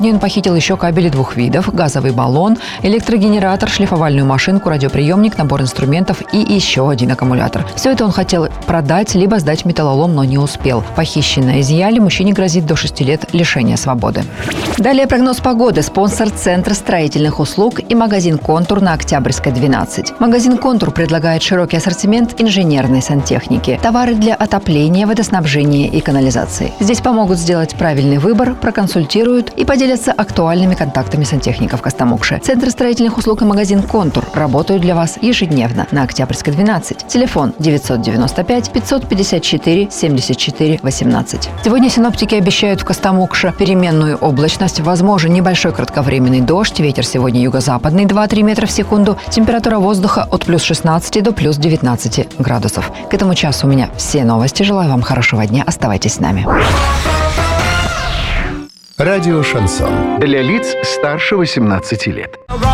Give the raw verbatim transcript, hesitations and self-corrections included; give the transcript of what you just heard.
Он похитил еще кабели двух видов, газовый баллон, электрогенератор, шлифовальную машинку, радиоприемник, набор инструментов и еще один аккумулятор. Все это он хотел продать, либо сдать в металлолом, но не успел. Похищенное изъяли, мужчине грозит до шести лет лишения свободы. Далее прогноз погоды. Спонсор Центр строительных услуг и магазин «Контур» на Октябрьской, двенадцать. Магазин «Контур» предлагает широкий ассортимент инженерной сантехники, товары для отопления, водоснабжения и канализации. Здесь помогут сделать правильный выбор, проконсультируют и поделятся актуальными контактами сантехников Костомукши. Центр строительных услуг и магазин «Контур» работают для вас ежедневно на Октябрьской, двенадцать. Телефон девятьсот девяносто пять пятьсот пятьдесят четыре семьдесят четыре восемнадцать. Сегодня синоптики обещают в Костомукше переменную облачность, возможен небольшой кратковременный дождь, ветер сегодня юго-западный два-три метра в секунду, температура воздуха от плюс шестнадцати до плюс девятнадцати градусов. К этому часу у меня все новости. Желаю вам хорошего дня. Оставайтесь с нами. Радио «Шансон». Для лиц старше восемнадцати лет.